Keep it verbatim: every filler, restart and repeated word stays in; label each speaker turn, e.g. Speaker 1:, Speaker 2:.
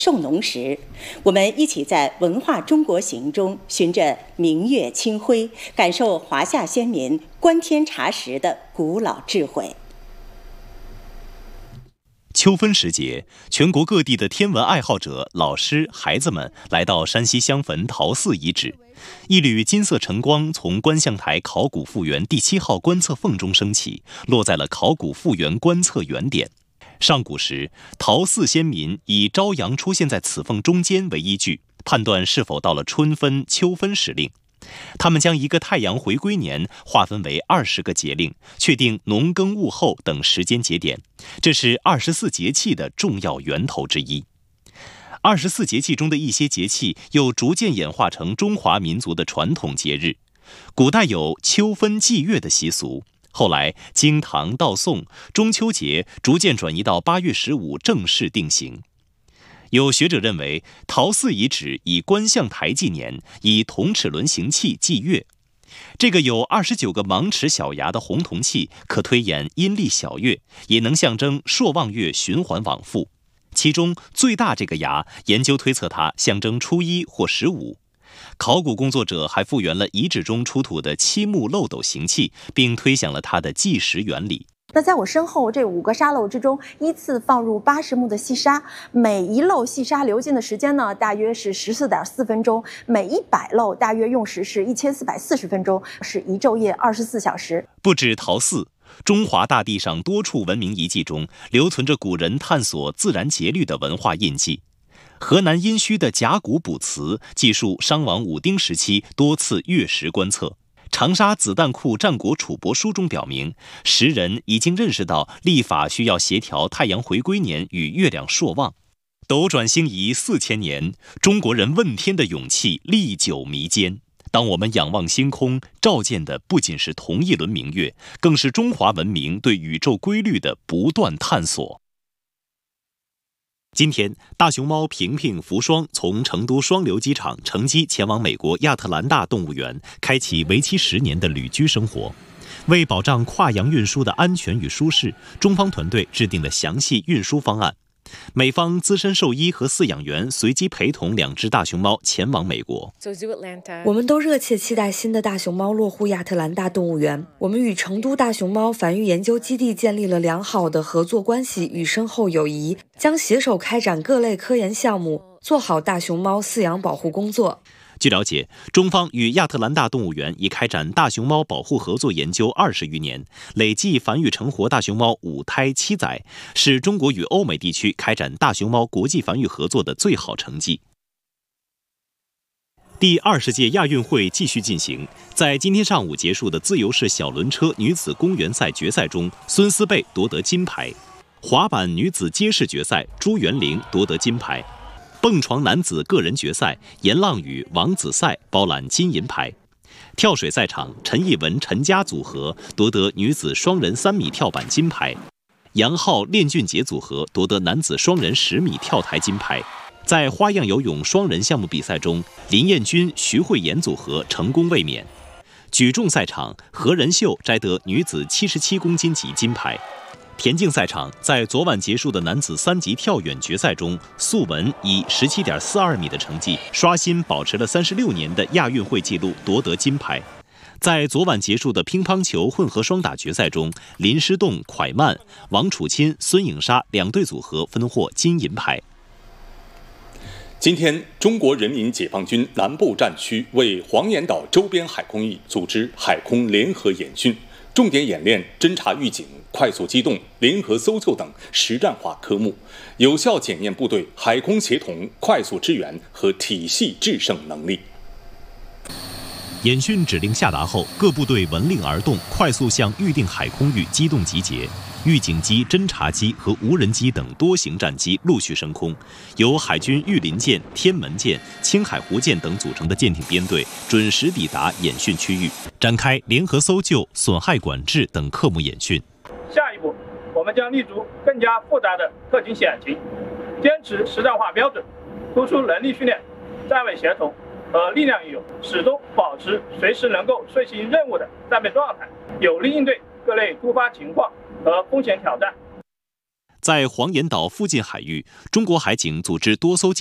Speaker 1: 授农时，我们一起在文化中国行中循着明月清辉，感受华夏先民观天察时的古老智慧。
Speaker 2: 秋分时节，全国各地的天文爱好者、老师、孩子们来到山西襄汾陶寺遗址，一缕金色晨光从观象台考古复原第七号观测缝中升起，落在了考古复原观测原点。上古时，陶寺先民以朝阳出现在此缝中间为依据，判断是否到了春分、秋分时令。他们将一个太阳回归年划分为二十个节令，确定农耕物候等时间节点，这是二十四节气的重要源头之一。二十四节气中的一些节气又逐渐演化成中华民族的传统节日。古代有秋分祭月的习俗，后来经唐到宋，中秋节逐渐转移到八月十五正式定型。有学者认为，陶寺遗址以观象台纪年，以铜齿轮形器祭月。这个有二十九个芒齿小牙的红铜器，可推演阴历小月，也能象征朔望月循环往复。其中最大这个牙，研究推测它象征初一或十五。考古工作者还复原了遗址中出土的漆木漏斗形器，并推想了它的计时原理。
Speaker 3: 那在我身后这五个沙漏之中，依次放入八十目的细沙，每一漏细沙流进的时间呢，大约是十四点四分钟，每一百漏大约用时是一千四百四十分钟，是一昼夜二十四小时。
Speaker 2: 不止陶寺，中华大地上多处文明遗迹中留存着古人探索自然节律的文化印记。河南殷墟的甲骨卜辞记述商王武丁时期多次月食观测。长沙子弹库战国楚帛书中表明，时人已经认识到历法需要协调太阳回归年与月亮朔望。斗转星移四千年，中国人问天的勇气历久弥坚。当我们仰望星空，照见的不仅是同一轮明月，更是中华文明对宇宙规律的不断探索。今天，大熊猫平平、福双从成都双流机场乘机前往美国亚特兰大动物园，开启为期十年的旅居生活。为保障跨洋运输的安全与舒适，中方团队制定了详细运输方案。美方资深兽医和饲养员随机陪同两只大熊猫前往美国。
Speaker 4: 我们都热切期待新的大熊猫落户亚特兰大动物园。我们与成都大熊猫繁育研究基地建立了良好的合作关系与深厚友谊，将携手开展各类科研项目，做好大熊猫饲养保护工作。
Speaker 2: 据了解，中方与亚特兰大动物园已开展大熊猫保护合作研究二十余年，累计繁育成活大熊猫五胎七载，是中国与欧美地区开展大熊猫国际繁育合作的最好成绩。第二十届亚运会继续进行，在今天上午结束的自由式小轮车女子公园赛决赛中，孙思贝夺得金牌；滑板女子街式决赛，朱元玲夺得金牌。蹦床男子个人决赛，严浪宇、王子赛包揽金银牌；跳水赛场，陈艺文、陈佳组合夺得女子双人三米跳板金牌，杨浩、练俊杰组合夺得男子双人十米跳台金牌。在花样游泳双人项目比赛中，林彦君、徐慧妍组合成功卫冕。举重赛场，何仁秀摘得女子七十七公斤级金牌。田径赛场，在昨晚结束的男子三级跳远决赛中，素文以 十七点四二米的成绩刷新保持了三十六年的亚运会纪录，夺得金牌。在昨晚结束的乒乓球混合双打决赛中，林诗栋、蒯曼、王楚钦、孙颖莎两队组合分获金银牌。
Speaker 5: 今天，中国人民解放军南部战区为黄岩岛周边海空域组织海空联合演训，重点演练侦察预警、快速机动、联合搜救等实战化科目，有效检验部队海空协同、快速支援和体系制胜能力。
Speaker 2: 演训指令下达后，各部队闻令而动，快速向预定海空域机动集结。预警机、侦察机和无人机等多型战机陆续升空，由海军御林舰、天门舰、青海湖舰等组成的舰艇编队准时抵达演训区域，展开联合搜救、损害管制等科目演训。
Speaker 6: 下一步，我们将立足更加复杂的特情险情，坚持实战化标准，突出能力训练、站位协同和力量运用，始终保持随时能够遂行任务的战备状态，有力应对各类突发情况和风险挑战。
Speaker 2: 在黄岩岛附近海域，中国海警组织多艘